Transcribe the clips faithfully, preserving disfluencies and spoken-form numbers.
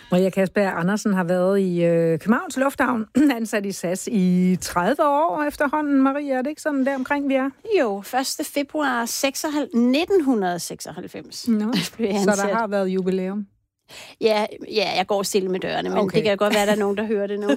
Maria Kasper Andersen har været i øh, Københavns Lufthavn, ansat i S A S i tredive år efterhånden. Maria, er det ikke sådan der omkring, vi er? Jo, første februar nitten seksoghalvfems. Nå, så der har været jubilæum. Ja, ja, jeg går stille med dørene, men okay. Det kan godt være, at der er nogen, der hører det nu.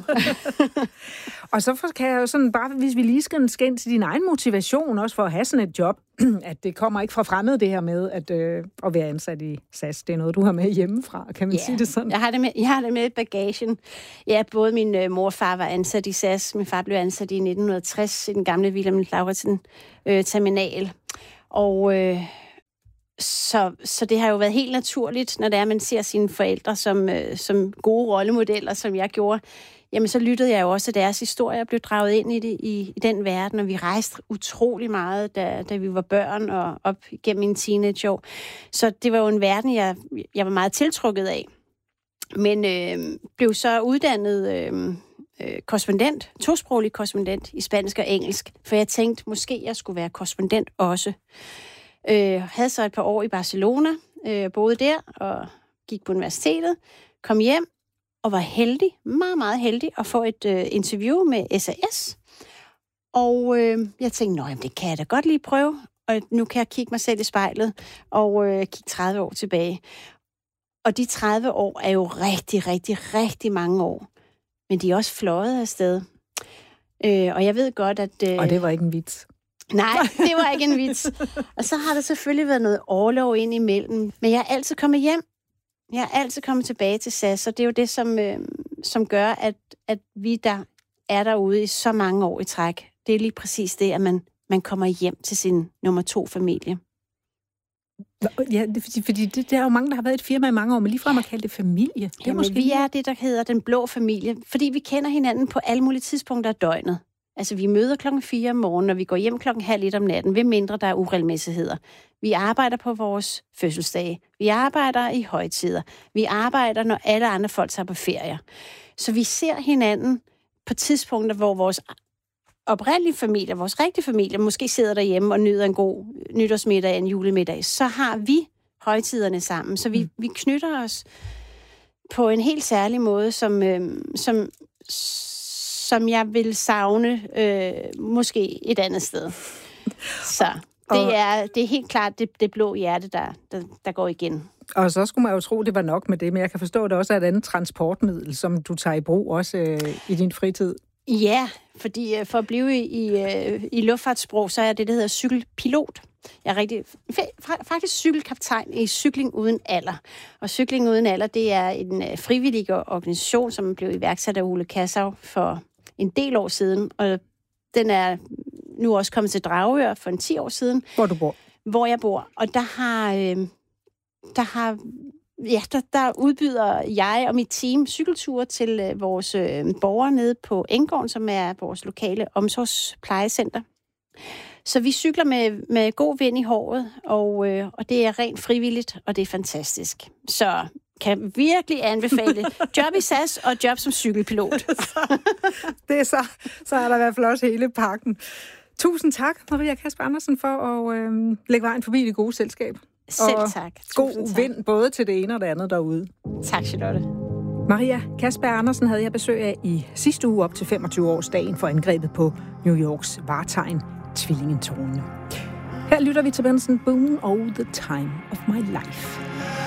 Og så kan jeg jo sådan, bare hvis vi lige skal ind til din egen motivation, også for at have sådan et job, at det kommer ikke fra fremmede, det her med at, øh, at være ansat i S A S. Det er noget, du har med hjemmefra, kan man yeah. sige det sådan? Jeg har det med, jeg har det med i bagagen. Ja, både min øh, mor og far var ansat i S A S. Min far blev ansat i nitten tres i den gamle Wilhelm Lauritzen øh, terminal. Og... Øh, Så, så det har jo været helt naturligt, når det er, man ser sine forældre som, øh, som gode rollemodeller, som jeg gjorde. Jamen, så lyttede jeg jo også deres historie og blev draget ind i, det, i, i den verden, og vi rejste utrolig meget, da, da vi var børn og op igennem mine teenageår. Så det var jo en verden, jeg, jeg var meget tiltrukket af. Men øh, blev så uddannet øh, øh, korrespondent, tosproglig korrespondent i spansk og engelsk, for jeg tænkte, måske jeg skulle være korrespondent også. Øh, havde så et par år i Barcelona, øh, boede der og gik på universitetet, kom hjem og var heldig, meget, meget heldig at få et øh, interview med S A S. Og øh, jeg tænkte, nå, jamen, det kan jeg da godt lige prøve, og nu kan jeg kigge mig selv i spejlet og øh, kigge tredive år tilbage. Og de tredive år er jo rigtig, rigtig, rigtig mange år, men de er også fløjet afsted. Øh, og jeg ved godt, at... Øh, og det var ikke en vits. Nej, det var ikke en vits. Og så har der selvfølgelig været noget orlov ind imellem. Men jeg er altid kommet hjem. Jeg er altid kommet tilbage til S A S, og det er jo det, som, øh, som gør, at, at vi der er derude i så mange år i træk. Det er lige præcis det, at man, man kommer hjem til sin nummer to familie. Ja, det, fordi, fordi det, der er jo mange, der har været i et firma i mange år, men ligefrem at kalde det familie. Det er Jamen, måske vi er det, der hedder den blå familie, fordi vi kender hinanden på alle mulige tidspunkter af døgnet. Altså, vi møder klokken fire om morgenen, og vi går hjem klokken halv et om natten, ved mindre der er uregelmæssigheder. Vi arbejder på vores fødselsdage. Vi arbejder i højtider. Vi arbejder, når alle andre folk tager på ferier. Så vi ser hinanden på tidspunkter, hvor vores oprindelige familie, vores rigtige familie, måske sidder derhjemme og nyder en god nytårsmiddag, en julemiddag. Så har vi højtiderne sammen. Så vi, vi knytter os på en helt særlig måde, som... Øh, som som jeg vil savne øh, måske et andet sted. Så det er, det er helt klart det, det blå hjerte, der, der, der går igen. Og så skulle man jo tro, det var nok med det, men jeg kan forstå, at det også er et andet transportmiddel, som du tager i brug også øh, i din fritid. Ja, fordi øh, for at blive i, øh, i luftfartssprog, så er det, der hedder cykelpilot. Jeg er rigtig, faktisk cykelkaptajn i Cykling Uden Alder. Og Cykling Uden Alder, det er en øh, frivillig organisation, som blev iværksat af Ole Kassav for en del år siden, og den er nu også kommet til Dragør for en ti år siden. Hvor du bor? Hvor jeg bor. Og der har, øh, der har, ja, der, der udbyder jeg og mit team cykelture til øh, vores øh, borgere nede på Enggården, som er vores lokale omsorgsplejecenter. Så vi cykler med, med god vind i håret, og, øh, og det er rent frivilligt, og det er fantastisk. Så kan virkelig anbefale job i S A S og job som cykelpilot. Det er så, så er der i hvert fald også hele pakken. Tusind tak, Maria Kasper Andersen, for at øh, lægge vejen forbi det gode selskab. Selv tak. God tak. vind både til det ene og det andet derude. Tak, Charlotte. Maria Kasper Andersen havde jeg besøg af i sidste uge op til femogtyve-årsdagen for angrebet på New Yorks vartegn, Tvillingetårnene. Her lytter vi til Benson Boone og The Time of My Life.